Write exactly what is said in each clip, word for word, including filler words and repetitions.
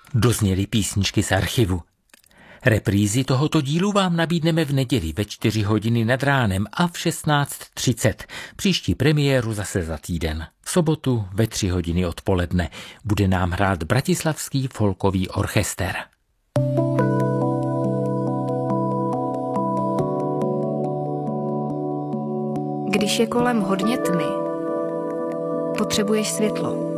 Dozněly písničky z archivu. Reprízy tohoto dílu vám nabídneme v neděli ve čtyři hodiny nad ránem a v šestnáct třicet. Příští premiéru zase za týden. V sobotu ve tři hodiny odpoledne bude nám hrát Bratislavský folkový orchester. Když je kolem hodně tmy, potřebuješ světlo.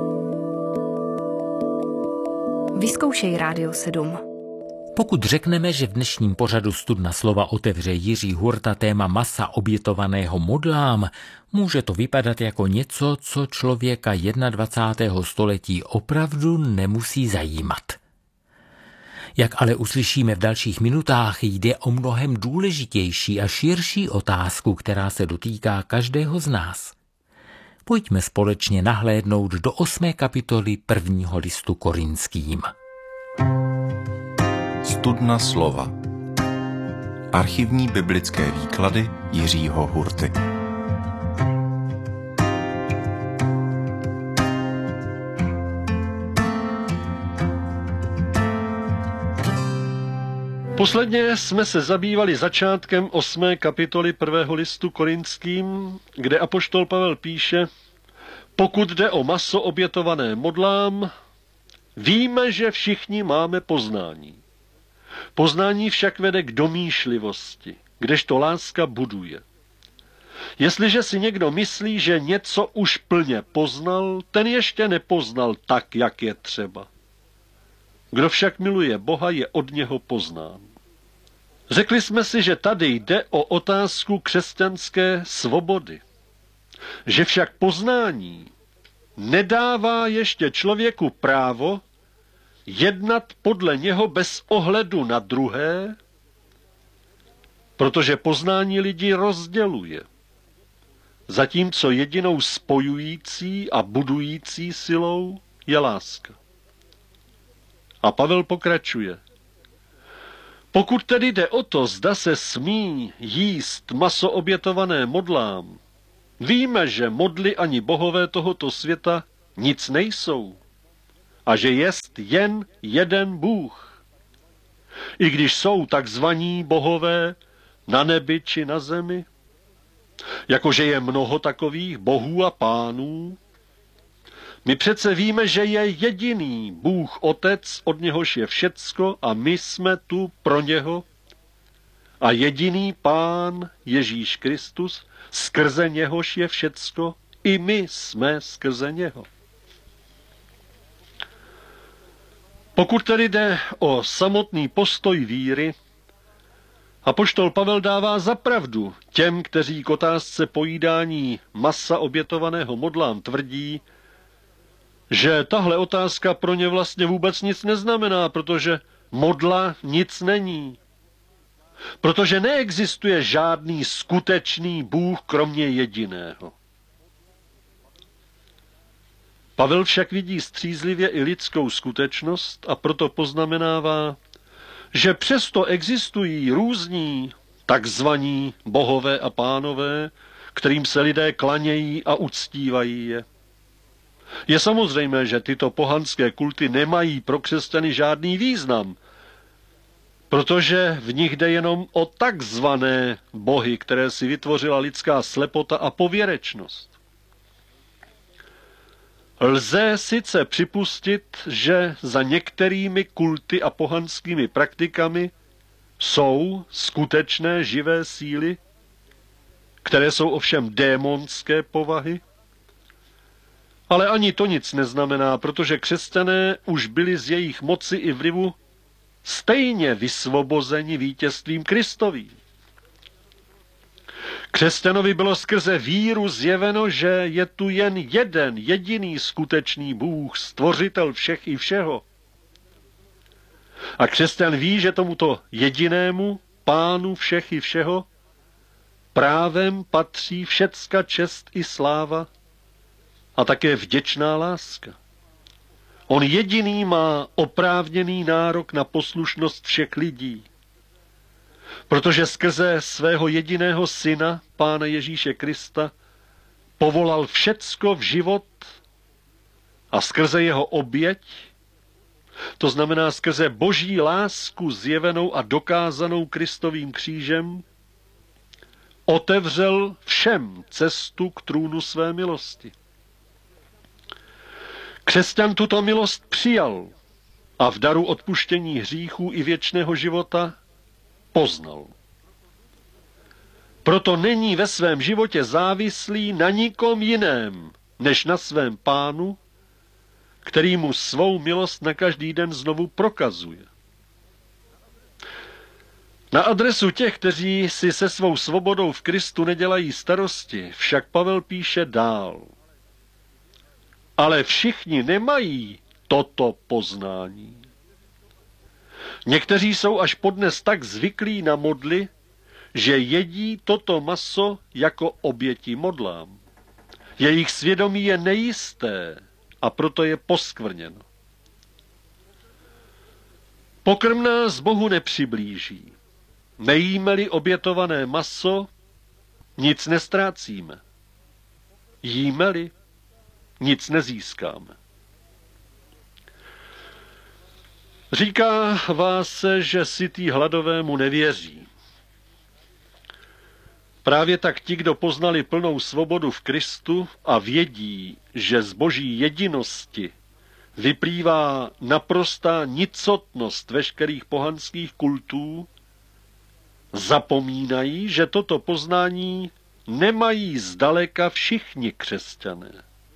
Vyzkoušej Rádio sedm. Pokud řekneme, že v dnešním pořadu Studna slova otevře Jiří Hurta téma masa obětovaného modlám, může to vypadat jako něco, co člověka dvacátého prvního století opravdu nemusí zajímat. Jak ale uslyšíme v dalších minutách, jde o mnohem důležitější a širší otázku, která se dotýká každého z nás. Pojďme společně nahlédnout do osmé kapitoly prvního listu Korinským. Studna slova. Archivní biblické výklady Jiřího Hurty. Posledně jsme se zabývali začátkem osmé kapitoly prvého listu Korinským, kde apoštol Pavel píše: pokud jde o maso obětované modlám, víme, že všichni máme poznání. Poznání však vede k domýšlivosti, kdežto láska buduje. Jestliže si někdo myslí, že něco už plně poznal, ten ještě nepoznal tak, jak je třeba. Kdo však miluje Boha, je od něho poznán. Řekli jsme si, že tady jde o otázku křesťanské svobody. Že však poznání nedává ještě člověku právo jednat podle něho bez ohledu na druhé, protože poznání lidi rozděluje, zatímco jedinou spojující a budující silou je láska. A Pavel pokračuje. Pokud tedy jde o to, zda se smí jíst maso obětované modlám, víme, že modly ani bohové tohoto světa nic nejsou a že jest jen jeden Bůh. I když jsou takzvaní bohové na nebi či na zemi, jakože je mnoho takových bohů a pánů, my přece víme, že je jediný Bůh Otec, od něhož je všecko a my jsme tu pro něho, a jediný Pán Ježíš Kristus, skrze něhož je všecko, i my jsme skrze něho. Pokud tedy jde o samotný postoj víry, apoštol Pavel dává za pravdu těm, kteří k otázce pojídání masa obětovaného modlám tvrdí, že tahle otázka pro ně vlastně vůbec nic neznamená, protože modla nic není. Protože neexistuje žádný skutečný Bůh kromě jediného. Pavel však vidí střízlivě i lidskou skutečnost a proto poznamenává, že přesto existují různí takzvaní bohové a pánové, kterým se lidé klanějí a uctívají je. Je samozřejmé, že tyto pohanské kulty nemají pro křesťany žádný význam, protože v nich jde jenom o takzvané bohy, které si vytvořila lidská slepota a pověrečnost. Lze sice připustit, že za některými kulty a pohanskými praktikami jsou skutečné živé síly, které jsou ovšem démonské povahy, ale ani to nic neznamená, protože křesťané už byli z jejich moci i vlivu stejně vysvobozeni vítězstvím Kristovým. Křesťanovi bylo skrze víru zjeveno, že je tu jen jeden jediný skutečný Bůh, stvořitel všech i všeho. A křesťan ví, že tomuto jedinému Pánu všech i všeho právem patří všecka čest i sláva a také vděčná láska. On jediný má oprávněný nárok na poslušnost všech lidí, protože skrze svého jediného syna, Pána Ježíše Krista, povolal všecko v život a skrze jeho oběť to znamená skrze boží lásku zjevenou a dokázanou Kristovým křížem, otevřel všem cestu k trůnu své milosti. Křesťan tuto milost přijal a v daru odpuštění hříchů i věčného života poznal. Proto není ve svém životě závislý na nikom jiném, než na svém Pánu, který mu svou milost na každý den znovu prokazuje. Na adresu těch, kteří si se svou svobodou v Kristu nedělají starosti, však Pavel píše dál. Ale všichni nemají toto poznání. Někteří jsou až podnes tak zvyklí na modly, že jedí toto maso jako oběti modlám. Jejich svědomí je nejisté a proto je poskvrněno. Pokrm nás Bohu nepřiblíží. Nejíme-li obětované maso, nic nestrácíme. Jíme-li, nic nezískáme. Říká vás se, že sytý hladovému nevěří. Právě tak ti, kdo poznali plnou svobodu v Kristu a vědí, že z boží jedinosti vyplývá naprostá nicotnost veškerých pohanských kultů, zapomínají, že toto poznání nemají zdaleka všichni křesťané.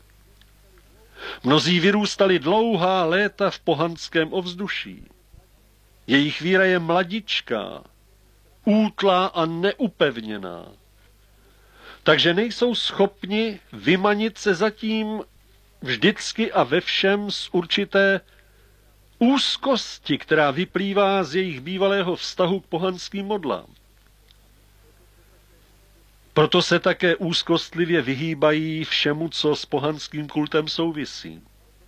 Mnozí vyrůstali dlouhá léta v pohanském ovzduší. Jejich víra je mladičká, útlá a neupevněná. Takže nejsou schopni vymanit se zatím vždycky a ve všem z určité úzkosti, která vyplývá z jejich bývalého vztahu k pohanským modlám. Proto se také úzkostlivě vyhýbají všemu, co s pohanským kultem souvisí.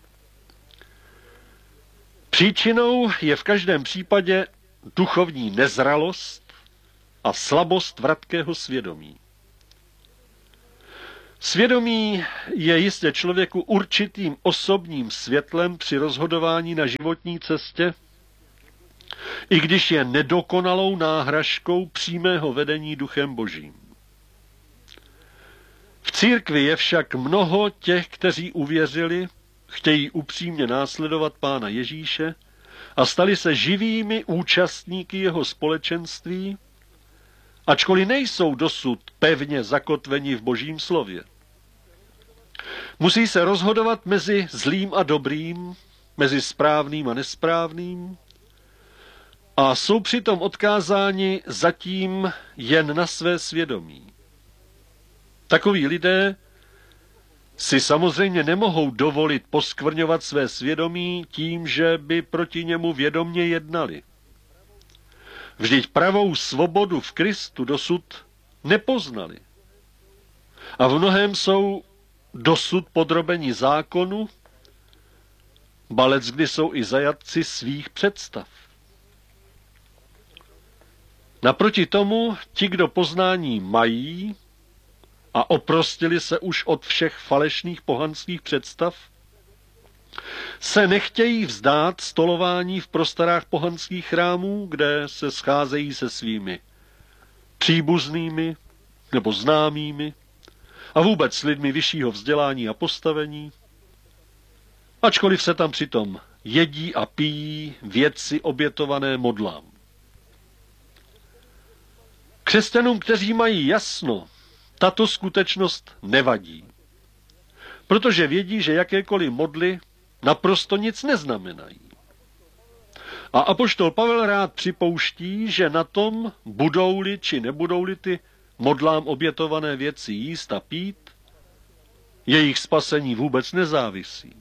Příčinou je v každém případě duchovní nezralost a slabost vratkého svědomí. Svědomí je jistě člověku určitým osobním světlem při rozhodování na životní cestě, i když je nedokonalou náhražkou přímého vedení Duchem Božím. V církvi je však mnoho těch, kteří uvěřili, chtějí upřímně následovat Pána Ježíše a stali se živými účastníky jeho společenství, ačkoliv nejsou dosud pevně zakotveni v Božím slově. Musí se rozhodovat mezi zlým a dobrým, mezi správným a nesprávným a jsou přitom odkázáni zatím jen na své svědomí. Takoví lidé si samozřejmě nemohou dovolit poskvrňovat své svědomí tím, že by proti němu vědomně jednali. Vždyť pravou svobodu v Kristu dosud nepoznali. A v mnohém jsou dosud podrobeni zákonu, balec, kdy jsou i zajatci svých představ. Naproti tomu ti, kdo poznání mají a oprostili se už od všech falešných pohanských představ, se nechtějí vzdát stolování v prostorách pohanských chrámů, kde se scházejí se svými příbuznými nebo známými a vůbec s lidmi vyššího vzdělání a postavení, ačkoliv se tam přitom jedí a pijí věci obětované modlám. Křesťanům, kteří mají jasno, tato skutečnost nevadí, protože vědí, že jakékoliv modly naprosto nic neznamenají. A apoštol Pavel rád připouští, že na tom, budou-li či nebudou-li ty modlám obětované věci jíst a pít, jejich spasení vůbec nezávisí.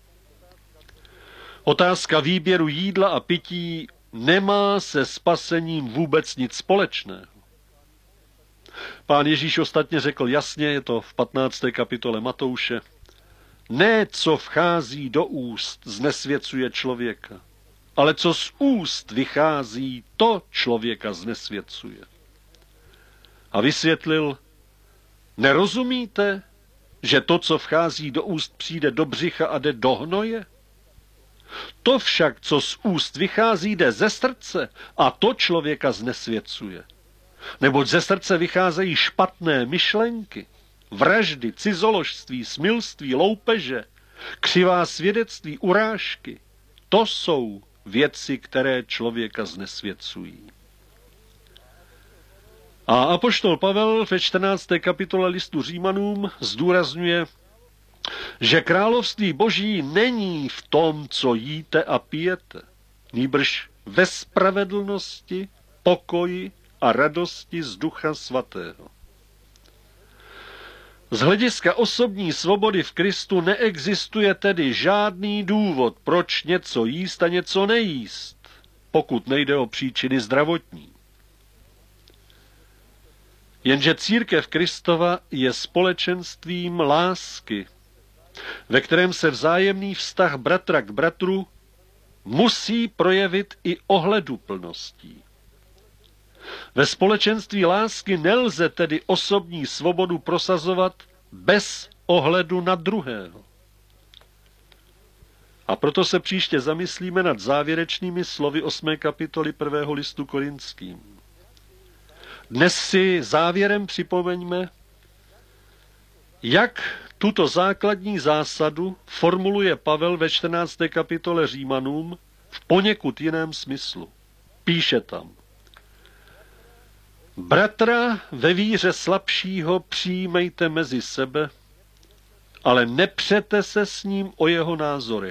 Otázka výběru jídla a pití nemá se spasením vůbec nic společného. Pán Ježíš ostatně řekl jasně, je to v patnácté kapitole Matouše, ne, co vchází do úst, znesvěcuje člověka, ale co z úst vychází, to člověka znesvěcuje. A vysvětlil, nerozumíte, že to, co vchází do úst, přijde do břicha a jde do hnoje? To však, co z úst vychází, jde ze srdce a to člověka znesvěcuje. Neboť ze srdce vycházejí špatné myšlenky, vraždy, cizoložství, smilství, loupeže, křivá svědectví, urážky. To jsou věci, které člověka znesvěcují. A apoštol Pavel ve čtrnácté kapitole listu Římanům zdůrazňuje, že království Boží není v tom, co jíte a pijete, nýbrž ve spravedlnosti, pokoji a radosti z Ducha Svatého. Z hlediska osobní svobody v Kristu neexistuje tedy žádný důvod, proč něco jíst a něco nejíst, pokud nejde o příčiny zdravotní. Jenže církev Kristova je společenstvím lásky, ve kterém se vzájemný vztah bratra k bratru musí projevit i ohleduplností. Ve společenství lásky nelze tedy osobní svobodu prosazovat bez ohledu na druhého. A proto se příště zamyslíme nad závěrečnými slovy osmé kapitoly prvého listu Korinským. Dnes si závěrem připomeňme, jak tuto základní zásadu formuluje Pavel ve čtrnácté kapitole Římanům v poněkud jiném smyslu. Píše tam: Bratra ve víře slabšího přijímejte mezi sebe, ale nepřete se s ním o jeho názorech.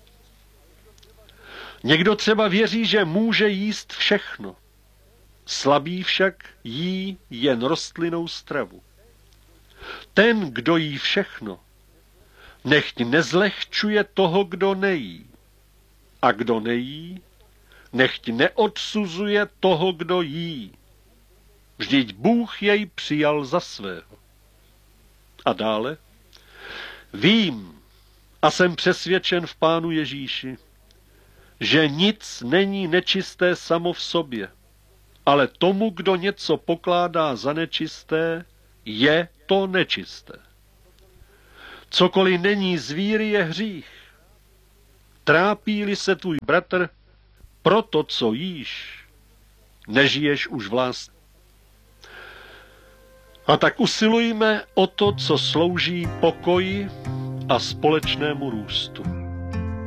Někdo třeba věří, že může jíst všechno. Slabý však jí jen rostlinnou stravu. Ten, kdo jí všechno, nechť nezlehčuje toho, kdo nejí. A kdo nejí, nechť neodsuzuje toho, kdo jí. Vždyť Bůh jej přijal za svého. A dále: Vím a jsem přesvědčen v Pánu Ježíši, že nic není nečisté samo v sobě, ale tomu, kdo něco pokládá za nečisté, je to nečisté. Cokoliv není z víry, je hřích. Trápí-li se tvůj bratr pro to, co jíš, nežiješ už vlastní. A tak usilujme o to, co slouží pokoji a společnému růstu.